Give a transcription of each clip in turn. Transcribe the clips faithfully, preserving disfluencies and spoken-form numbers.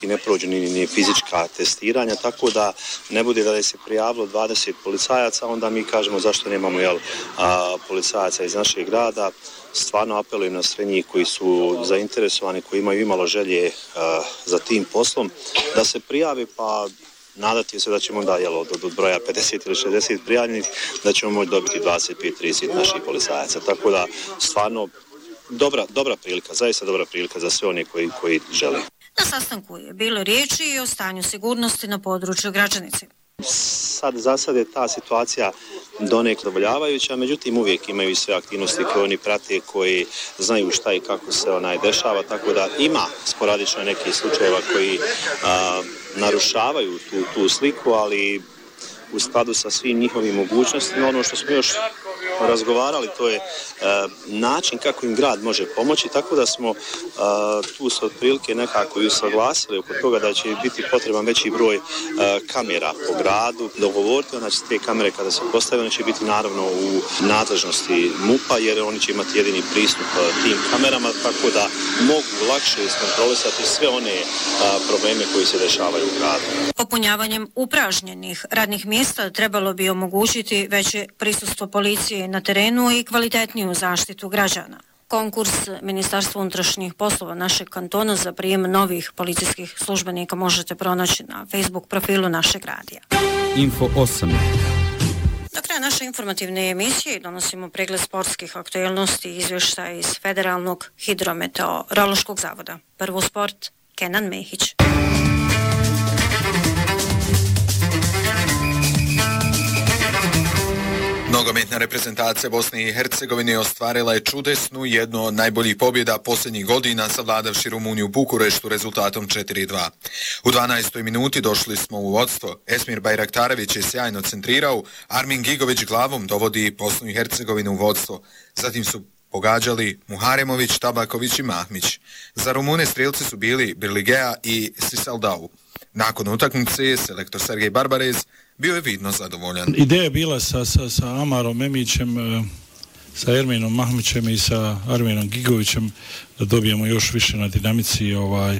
i ne prođu ni, ni fizička testiranja, tako da ne bude da je se prijavilo dvadeset policajaca, onda mi kažemo zašto nemamo jel, a, policajaca iz našeg grada. Stvarno apelujem na sve njih koji su zainteresovani, koji imaju imalo želje a, za tim poslom, da se prijave, pa nadati se da ćemo da jel, od, od broja pedeset ili šezdeset prijavljenih, da ćemo moći dobiti dvadeset pet trideset naših policajaca. Tako da stvarno dobra, dobra prilika, zaista dobra prilika za sve one koji, koji žele. Na sastanku je bilo riječi i o stanju sigurnosti na području Gračanice. Sad, za sad je ta situacija donekle zadovoljavajuća, međutim uvijek imaju sve aktivnosti koje oni prate, koji znaju šta i kako se onaj dešava, tako da ima sporadično nekih slučajeva koji a, narušavaju tu, tu sliku, ali u skladu sa svim njihovim mogućnostima. Ono što smo još razgovarali, to je e, način kako im grad može pomoći, tako da smo e, tu se otprilike nekako i usaglasili oko toga da će biti potreban veći broj e, kamera po gradu. Dogovoriti, znači te kamere kada se postave, one će biti naravno u nadležnosti MUP-a, jer oni će imati jedini pristup e, tim kamerama, tako da mogu lakše iskontrolisati sve one e, probleme koji se dešavaju u gradu. Popunjavanjem upražnjenih radnih mjesta trebalo bi omogućiti veće prisustvo policije na terenu i kvalitetniju zaštitu građana. Konkurs Ministarstva unutrašnjih poslova našeg kantona za prijem novih policijskih službenika možete pronaći na Facebook profilu našeg radija. Info osam. Do kraja naše informativne emisije donosimo pregled sportskih aktualnosti i izvještaja iz Federalnog hidrometeorološkog zavoda. Prvo sport, Kenan Mehić. Nogometna reprezentacija Bosne i Hercegovine ostvarila je čudesnu jednu od najboljih pobjeda posljednjih godina, savladavši Rumuniju u Bukureštu rezultatom četiri dva. U dvanaestoj minuti došli smo u vodstvo. Esmir Bajraktarević je sjajno centrirao, Armin Gigović glavom dovodi Bosnu i Hercegovinu u vodstvo. Zatim su pogađali Muharemović, Tabaković i Mahmić. Za Rumune strelci su bili Birligea i Sisaldau. Nakon utakmice, selektor Sergej Barbarez bio je vidno zadovoljan. Ideja je bila sa, sa, sa Amarom Memićem, sa Erminom Mahmićem i sa Arminom Gigovićem da dobijemo još više na dinamici ovaj,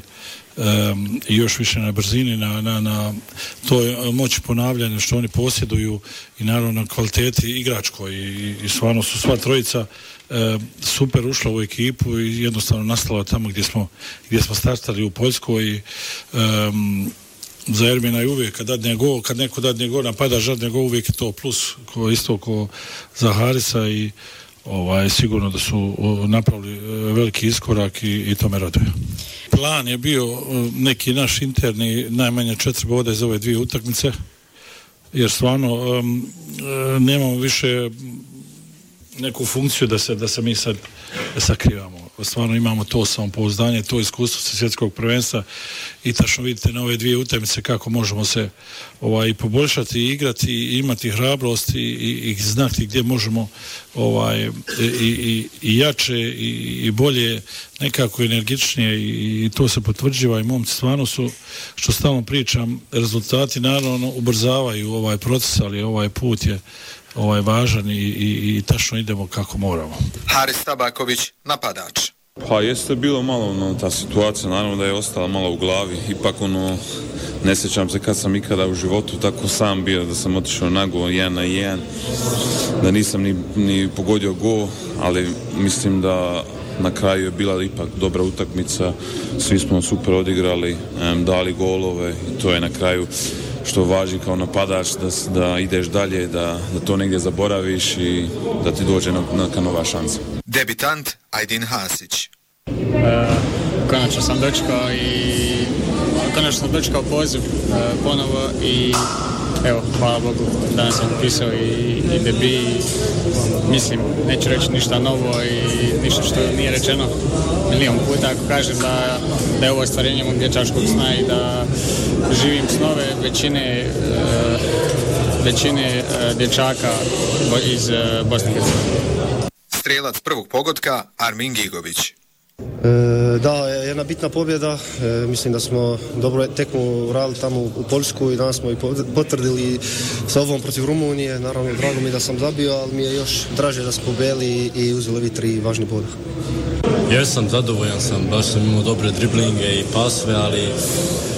um, i još više na brzini, na, na, na toj moći ponavljanja što oni posjeduju i naravno na kvaliteti igračkoj i, i stvarno su sva trojica um, super ušla u ekipu i jednostavno nastala tamo gdje smo, gdje smo startali u Poljskoj i um, za Ermina je uvijek kad dadne gol, kad neko dadne gol napada žadne gol, uvijek je to plus ko isto ko za Harisa i ovaj, sigurno da su napravili veliki iskorak i, i to me raduje. Plan je bio neki naš interni najmanje četiri boda iz ove dvije utakmice, jer stvarno um, nemamo više neku funkciju da se, da se mi sad sakrivamo. Stvarno imamo to samopouzdanje, to iskustvo sa svjetskog prvenstva i tačno vidite na ove dvije utakmice kako možemo se ovaj, poboljšati i igrati i imati hrabrost i, i, i znati gdje možemo ovaj, i, i, i jače i, i bolje, nekako energičnije i, i to se potvrđiva i momci stvarno su, što stalno pričam, rezultati naravno ubrzavaju ovaj proces, ali ovaj put je ovaj važan i, i, i tačno idemo kako moramo. Haris Tabaković, napadač. Pa jeste bilo malo ono, ta situacija, naravno da je ostala malo u glavi, ipak ono, ne sjećam se kad sam ikada u životu tako sam bio, da sam otišao na gol jedan na jedan, da nisam ni, ni pogodio gol, ali mislim da na kraju je bila ipak dobra utakmica, svi smo super odigrali, em, dali golove i to je na kraju što važi kao napadač, da, da ideš dalje, da, da to negdje zaboraviš i da ti dođe na, na nova šansa. Debitant Ajdin Hasić. E, konačno sam dočekao i konačno sam dočekao poziv e, ponovo i evo, hvala Bogu, danas sam upisao i, i debi. Mislim, neću reći ništa novo i ništa što nije rečeno milijon puta. Ako kažem da, da je ovo ostvarenje mog dječačkog sna i da živim snove većine, većine dječaka iz Bosne i Hercegovine. Strelac prvog pogotka Armin Gigović. E, da, jedna bitna pobjeda, e, mislim da smo dobro tekmu radili tamo u Poljsku i danas smo i potvrdili sa ovom protiv Rumunije, naravno drago mi da sam zabio, ali mi je još draže da smo pobjeli i uzeli ovi tri važni boda. Jesam, zadovoljan sam, baš sam imao dobre driblinge i pasve, ali